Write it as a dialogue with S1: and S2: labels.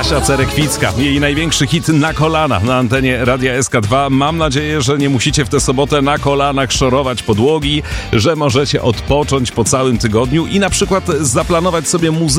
S1: Kasia Cerekwicka, jej największy hit Na kolanach na antenie Radia SK2. Mam nadzieję, że nie musicie w tę sobotę na kolanach szorować podłogi, że możecie odpocząć po całym tygodniu i na przykład zaplanować sobie muzykę